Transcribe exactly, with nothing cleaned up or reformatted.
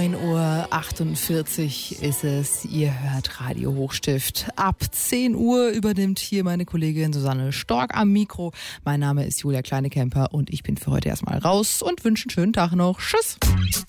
neun Uhr achtundvierzig ist es. Ihr hört Radio Hochstift. Ab zehn Uhr übernimmt hier meine Kollegin Susanne Stork am Mikro. Mein Name ist Julia Kleinekemper und ich bin für heute erstmal raus und wünsche einen schönen Tag noch. Tschüss.